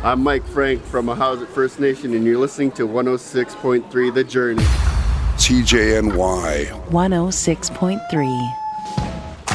I'm Mike Frank from Ahousaht First Nation, and you're listening to 106.3 The Journey. CJNY 106.3